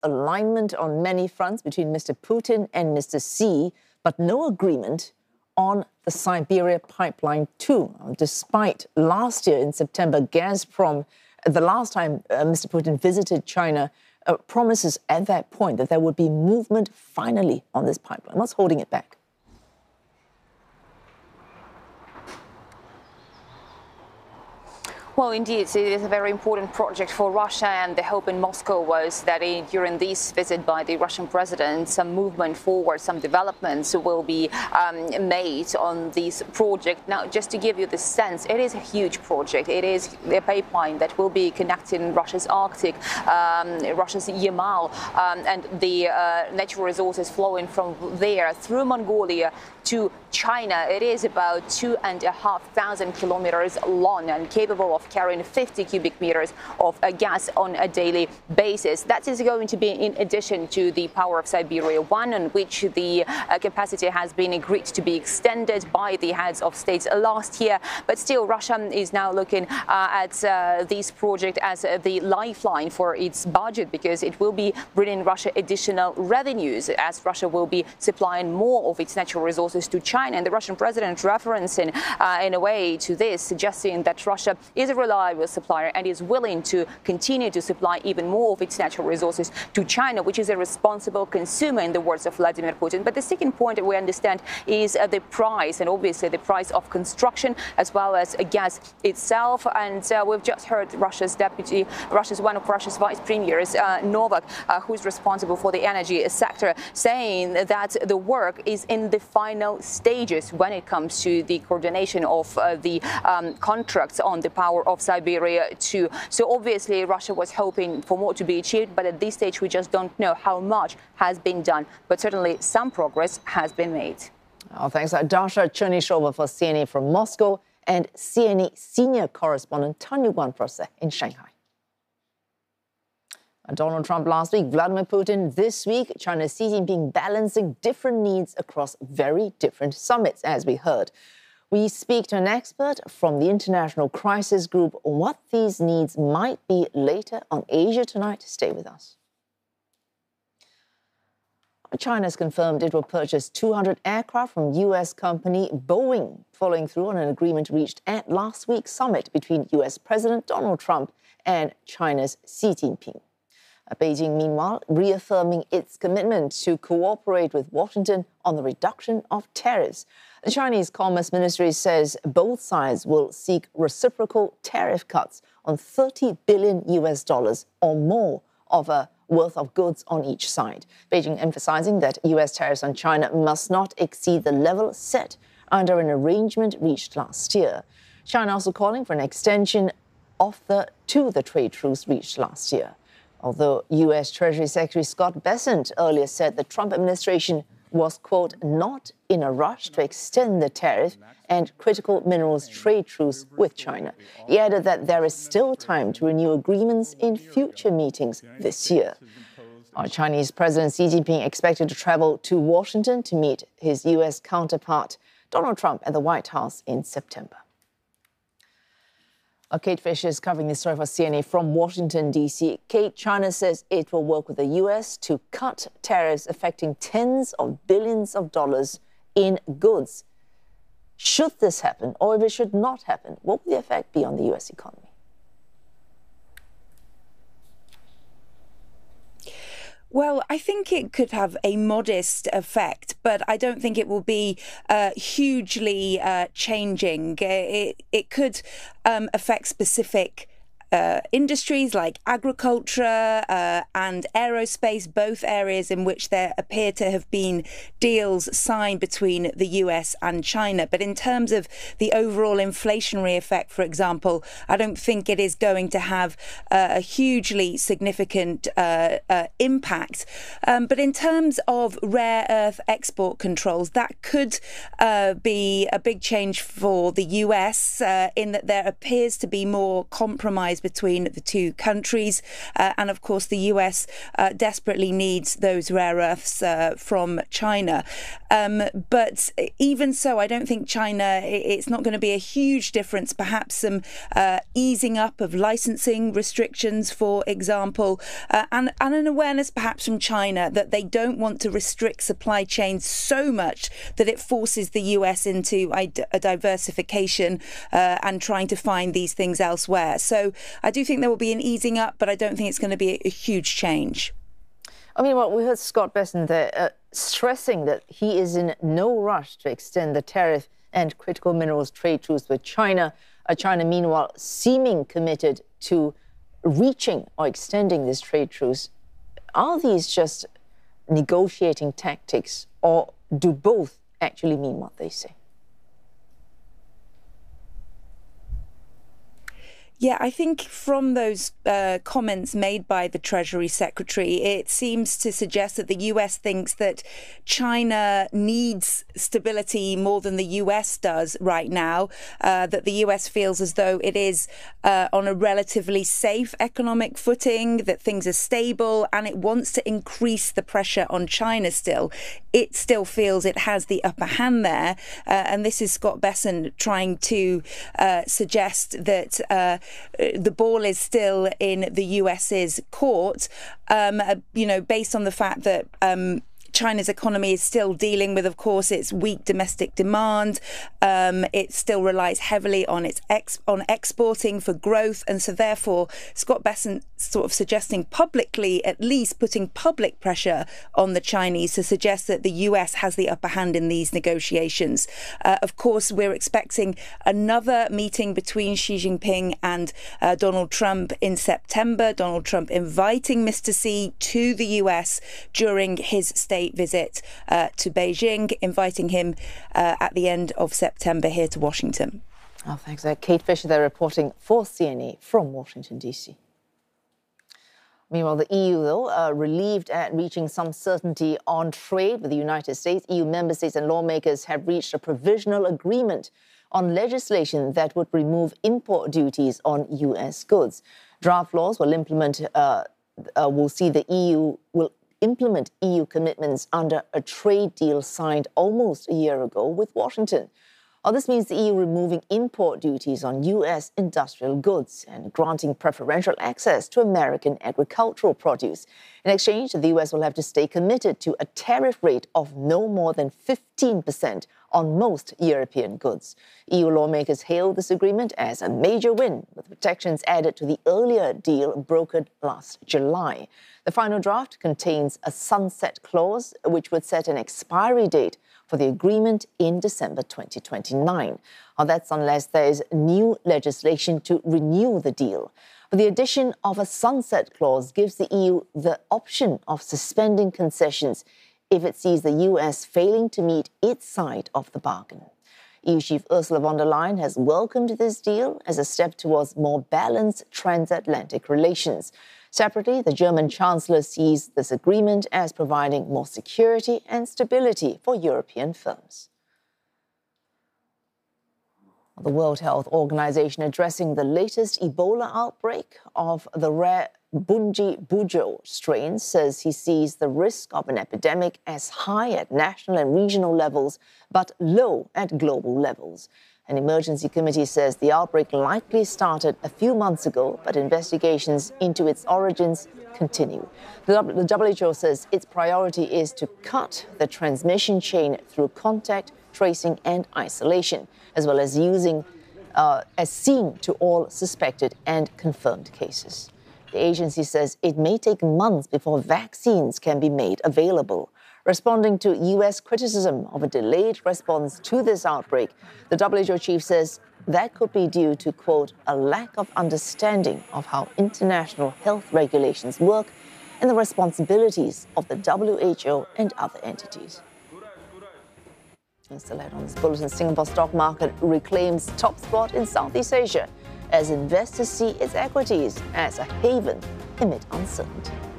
alignment on many fronts between Mr. Putin and Mr. Xi, but no agreement on the Siberia Pipeline 2, despite last year in September, Gazprom, the last time Mr. Putin visited China, promises at that point that there would be movement finally on this pipeline. What's holding it back? Well, indeed, it is a very important project for Russia, and the hope in Moscow was that during this visit by the Russian president, some movement forward, some developments will be made on this project. Now, just to give you the sense, it is a huge project. It is a pipeline that will be connecting Russia's Arctic, Russia's Yamal, and the natural resources flowing from there through Mongolia to China. It is about 2,500 kilometers long and capable of carrying 50 cubic meters of gas on a daily basis. That is going to be in addition to the Power of Siberia 1, on which the capacity has been agreed to be extended by the heads of states last year. But still, Russia is now looking at this project as the lifeline for its budget, because it will be bringing Russia additional revenues, as Russia will be supplying more of its natural resources to China. And the Russian president referencing in a way to this, suggesting that Russia is a reliable supplier and is willing to continue to supply even more of its natural resources to China, which is a responsible consumer, in the words of Vladimir Putin. But the second point that we understand is the price, and obviously the price of construction, as well as gas itself. And we've just heard one of Russia's vice premiers, Novak, who's responsible for the energy sector, saying that the work is in the final stages when it comes to the coordination of the contracts on the Power of Siberia 2. So obviously Russia was hoping for more to be achieved, but at this stage we just don't know how much has been done. But certainly some progress has been made. Oh, thanks, Dasha Chernyshyova for CNN from Moscow, and CNN senior correspondent Tanya Guanfrosser in Shanghai. Donald Trump last week, Vladimir Putin this week, China's Xi Jinping balancing different needs across very different summits, as we heard. We speak to an expert from the International Crisis Group on what these needs might be later on Asia Tonight. Stay with us. China has confirmed it will purchase 200 aircraft from U.S. company Boeing, following through on an agreement reached at last week's summit between U.S. President Donald Trump and China's Xi Jinping. Beijing, meanwhile, reaffirming its commitment to cooperate with Washington on the reduction of tariffs. The Chinese Commerce Ministry says both sides will seek reciprocal tariff cuts on $30 billion or more worth of goods on each side. Beijing emphasizing that U.S. tariffs on China must not exceed the level set under an arrangement reached last year. China also calling for an extension to the trade truce reached last year. Although U.S. Treasury Secretary Scott Bessent earlier said the Trump administration was, quote, not in a rush to extend the tariff and critical minerals trade truce with China. He added that there is still time to renew agreements in future meetings this year. Our Chinese President Xi Jinping expected to travel to Washington to meet his U.S. counterpart, Donald Trump, at the White House in September. Kate Fisher is covering this story for CNN from Washington, D.C. Kate, China says it will work with the U.S. to cut tariffs affecting tens of billions of dollars in goods. Should this happen, or if it should not happen, what will the effect be on the U.S. economy? Well, I think it could have a modest effect, but I don't think it will be hugely changing. It could affect specific industries like agriculture and aerospace, both areas in which there appear to have been deals signed between the US and China. But in terms of the overall inflationary effect, for example, I don't think it is going to have a hugely significant impact. But in terms of rare earth export controls, that could be a big change for the US in that there appears to be more compromise supplies between the two countries. And of course, the US desperately needs those rare earths from China. But even so, I don't think China, it's not going to be a huge difference. Perhaps some easing up of licensing restrictions, for example, and an awareness perhaps from China that they don't want to restrict supply chains so much that it forces the US into a diversification and trying to find these things elsewhere. So I do think there will be an easing up, but I don't think it's going to be a huge change. I mean, well, we heard Scott Bessent there stressing that he is in no rush to extend the tariff and critical minerals trade truce with China. China, meanwhile, seeming committed to reaching or extending this trade truce. Are these just negotiating tactics, or do both actually mean what they say? Yeah, I think from those comments made by the Treasury Secretary, it seems to suggest that the US thinks that China needs stability more than the US does right now, that the US feels as though it is on a relatively safe economic footing, that things are stable, and it wants to increase the pressure on China still. It still feels it has the upper hand there. And this is Scott Bessent trying to suggest that the ball is still in the US's court, based on the fact that China's economy is still dealing with, of course, its weak domestic demand. It still relies heavily on on exporting for growth. And so therefore, Scott Bessent sort of suggesting publicly, at least putting public pressure on the Chinese to suggest that the US has the upper hand in these negotiations. Of course, we're expecting another meeting between Xi Jinping and Donald Trump in September. Donald Trump inviting Mr. Xi to the US during his state visit to Beijing, inviting him at the end of September here to Washington. Oh, thanks. Kate Fisher there reporting for CNA from Washington, D.C. Meanwhile, the EU, though, relieved at reaching some certainty on trade with the United States. EU member states and lawmakers have reached a provisional agreement on legislation that would remove import duties on U.S. goods. Draft laws will see the EU will implement EU commitments under a trade deal signed almost a year ago with Washington. This means the EU removing import duties on U.S. industrial goods and granting preferential access to American agricultural produce. In exchange, the U.S. will have to stay committed to a tariff rate of no more than 15% on most European goods. EU lawmakers hailed this agreement as a major win, with protections added to the earlier deal brokered last July. The final draft contains a sunset clause, which would set an expiry date for the agreement in December 2029. That's unless there is new legislation to renew the deal. But the addition of a sunset clause gives the EU the option of suspending concessions if it sees the US failing to meet its side of the bargain. EU Chief Ursula von der Leyen has welcomed this deal as a step towards more balanced transatlantic relations. Separately, the German Chancellor sees this agreement as providing more security and stability for European firms. The World Health Organization addressing the latest Ebola outbreak of the rare Bundibugyo strain says he sees the risk of an epidemic as high at national and regional levels, but low at global levels. An emergency committee says the outbreak likely started a few months ago, but investigations into its origins continue. The WHO says its priority is to cut the transmission chain through contact, tracing and isolation, as well as seeing to all suspected and confirmed cases. The agency says it may take months before vaccines can be made available. Responding to U.S. criticism of a delayed response to this outbreak, the WHO chief says that could be due to, quote, a lack of understanding of how international health regulations work and the responsibilities of the WHO and other entities. And still ahead on this bulletin, Singapore stock market reclaims top spot in Southeast Asia as investors see its equities as a haven amid uncertainty.